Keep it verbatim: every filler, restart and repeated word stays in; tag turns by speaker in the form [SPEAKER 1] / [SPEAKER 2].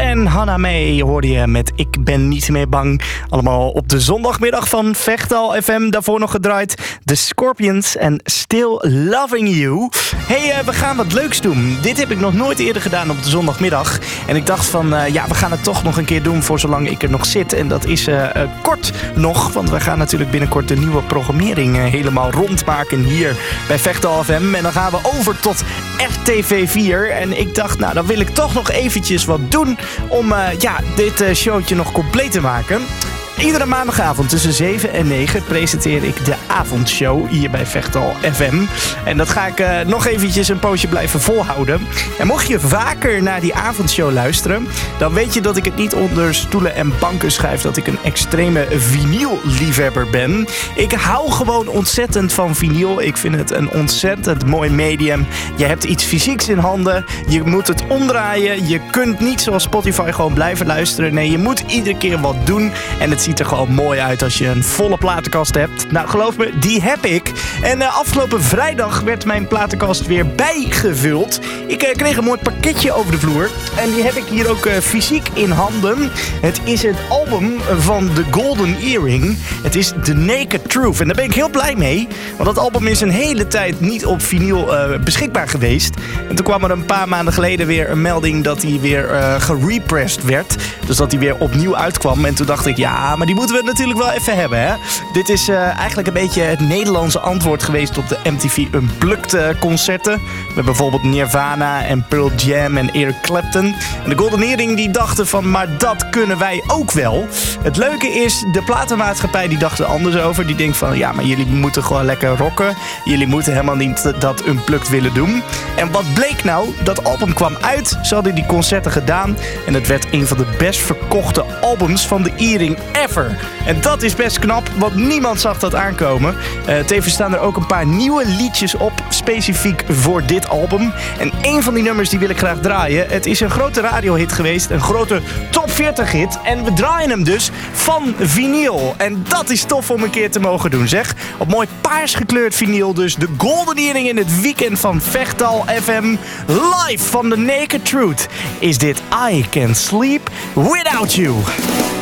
[SPEAKER 1] en Hannah May hoorde je met Ik ben niet meer bang. Allemaal op de zondagmiddag van Vechtal F M. Daarvoor nog gedraaid The Scorpions en Still Loving You. Hey, uh, we gaan wat leuks doen. Dit heb ik nog nooit eerder gedaan op de zondagmiddag. En ik dacht van, uh, ja, we gaan het toch nog een keer doen voor zolang ik er nog zit. En dat is uh, uh, kort nog, want we gaan natuurlijk binnenkort de nieuwe programmering uh, helemaal rondmaken hier bij Vechtal F M. En dan gaan we over tot R T V vier. En ik dacht, nou, dan wil ik toch nog eventjes wat doen om uh, ja, dit uh, showtje nog compleet te maken. Iedere maandagavond tussen zeven en negen presenteer ik de avondshow hier bij Vechtal F M. En dat ga ik uh, nog eventjes een poosje blijven volhouden. En mocht je vaker naar die avondshow luisteren, dan weet je dat ik het niet onder stoelen en banken schuif, dat ik een extreme vinyl-liefhebber ben. Ik hou gewoon ontzettend van vinyl. Ik vind het een ontzettend mooi medium. Je hebt iets fysieks in handen. Je moet het omdraaien. Je kunt niet zoals Spotify gewoon blijven luisteren. Nee, je moet iedere keer wat doen. En het ziet er gewoon mooi uit als je een volle platenkast hebt. Nou, geloof me, die heb ik. En uh, afgelopen vrijdag werd mijn platenkast weer bijgevuld. Ik uh, kreeg een mooi pakketje over de vloer. En die heb ik hier ook uh, fysiek in handen. Het is het album van The Golden Earring. Het is The Naked Truth. En daar ben ik heel blij mee. Want dat album is een hele tijd niet op vinyl uh, beschikbaar geweest. En toen kwam er een paar maanden geleden weer een melding dat hij weer uh, gerepressed werd. Dus dat hij weer opnieuw uitkwam. En toen dacht ik, ja, maar die moeten we natuurlijk wel even hebben, hè. Dit is uh, eigenlijk een beetje het Nederlandse antwoord geweest op de M T V Unplugged uh, concerten. Met bijvoorbeeld Nirvana en Pearl Jam en Eric Clapton. En de Golden Earring die dachten van, maar dat kunnen wij ook wel. Het leuke is, de platenmaatschappij die dacht er anders over. Die denkt van, ja, maar jullie moeten gewoon lekker rocken. Jullie moeten helemaal niet dat Unplugged willen doen. En wat bleek nou? Dat album kwam uit. Ze hadden die concerten gedaan. En het werd een van de best verkochte albums van de Earring ever. En dat is best knap, want niemand zag dat aankomen. Uh, tevens staan er ook een paar nieuwe liedjes op, specifiek voor dit album. En een van die nummers die wil ik graag draaien. Het is een grote radiohit geweest, een grote top veertig hit. En we draaien hem dus van vinyl. En dat is tof om een keer te mogen doen, zeg. Op mooi paars gekleurd vinyl, dus de Golden Earring in het weekend van Vechtal F M. Live van The Naked Truth is dit I Can't Sleep Without You.